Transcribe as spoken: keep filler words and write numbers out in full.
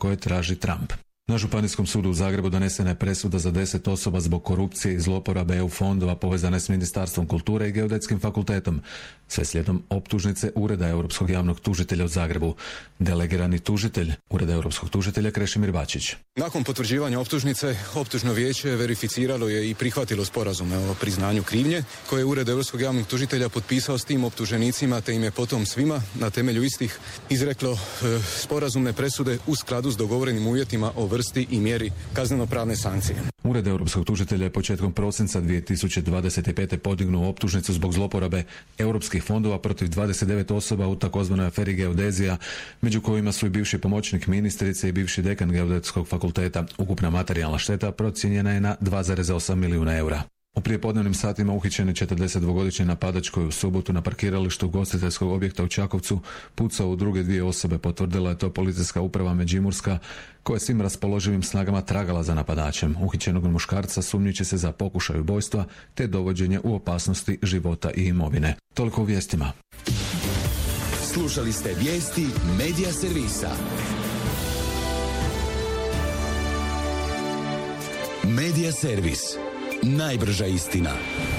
koje traži Trump. Na Županijskom sudu u Zagrebu donesena je presuda za deset osoba zbog korupcije i zloporabe E U fondova povezane s Ministarstvom kulture i Geodetskim fakultetom, sve slijedom optužnice Ureda Europskog javnog tužitelja u Zagrebu. Delegirani tužitelj Ureda Europskog tužitelja Krešimir Bačić. Nakon potvrđivanja optužnice, optužno vijeće verificiralo je i prihvatilo sporazume o priznanju krivnje, koje je Ured Europskog javnog tužitelja potpisao s tim optuženicima, te im je potom svima na temelju istih izreklo e, sporazumne presude u skladu s dogovorenim uvjetima o vrsti i mjeri kaznenopravne sankcije. Ured Europskog tužitelja je početkom prosinca dvije tisuće dvadeset pete podignuo optužnicu zbog zloporabe europskih fondova protiv dvadeset devet osoba u takozvanoj aferi geodezija, među kojima su i bivši pomoćnik ministrice i bivši dekan Geodetskog fakulteta. Ukupna materijalna šteta procijenjena je na dva zarez osam milijuna eura. U prijepodnevnim satima uhićen je četrdesetdvogodišnji napadač koji je u subotu na parkiralištu ugostiteljskog objekta u Čakovcu pucao u druge dvije osobe, potvrdila je to policijska uprava Međimurska, koja je svim raspoloživim snagama tragala za napadačem. Uhićenog muškarca sumnjiči se za pokušaj ubojstva te dovođenje u opasnosti života i imovine. Toliko u vijestima. Slušali ste vijesti Medija servisa. Medija servis. Najbrža istina.